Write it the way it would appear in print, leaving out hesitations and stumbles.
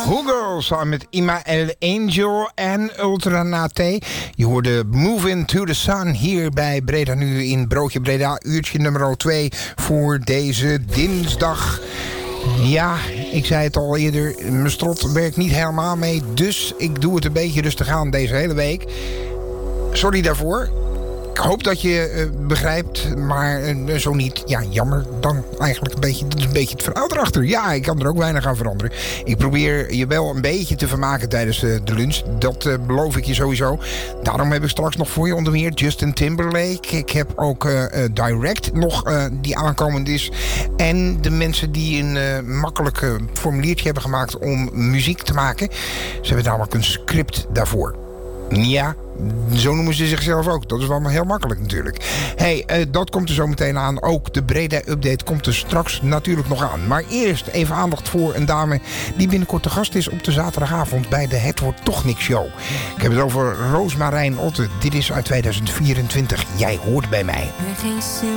Hugo samen met Imael Angel en Ultranate. Je hoorde Move Into the Sun hier bij Breda Nu in Broodje Breda. Uurtje nummer 2 voor deze dinsdag. Ja, ik zei het al eerder, mijn strot werkt niet helemaal mee. Dus ik doe het een beetje rustig aan deze hele week. Sorry daarvoor. Ik hoop dat je begrijpt, maar zo niet. Ja, jammer dan eigenlijk een beetje het verhaal erachter. Ja, ik kan er ook weinig aan veranderen. Ik probeer je wel een beetje te vermaken tijdens de lunch. Dat beloof ik je sowieso. Daarom heb ik straks nog voor je onder meer Justin Timberlake. Ik heb ook Direct nog die aankomend is. En de mensen die een makkelijk formuliertje hebben gemaakt om muziek te maken. Ze hebben namelijk een script daarvoor. Ja, zo noemen ze zichzelf ook. Dat is wel heel makkelijk natuurlijk. Hey, dat komt er zo meteen aan. Ook de Breda-update komt er straks natuurlijk nog aan. Maar eerst even aandacht voor een dame die binnenkort te gast is op de zaterdagavond bij de Het Wordt Toch Niks Show. Ik heb het over Roosmarijn Otte. Dit is uit 2024. Jij hoort bij mij. Er geen zin